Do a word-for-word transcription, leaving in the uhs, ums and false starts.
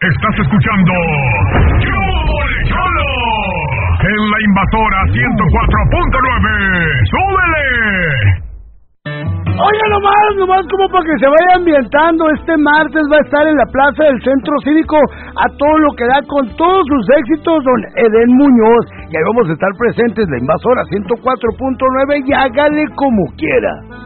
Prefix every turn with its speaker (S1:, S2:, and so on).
S1: Estás escuchando ¡Cholo! En la Invasora ciento cuatro punto nueve. ¡Súbele!
S2: Oye, nomás, nomás como para que se vaya ambientando, este martes va a estar en la plaza del Centro Cívico a todo lo que da con todos sus éxitos don Edén Muñoz. Y ahí vamos a estar presentes, la Invasora ciento cuatro punto nueve, y hágale como quiera.